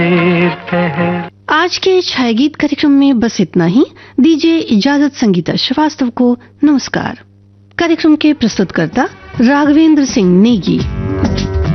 आज के छाया गीत कार्यक्रम में बस इतना ही। दीजिए इजाजत संगीता श्रीवास्तव को। नमस्कार। कार्यक्रम के प्रस्तुतकर्ता राघवेंद्र सिंह नेगी।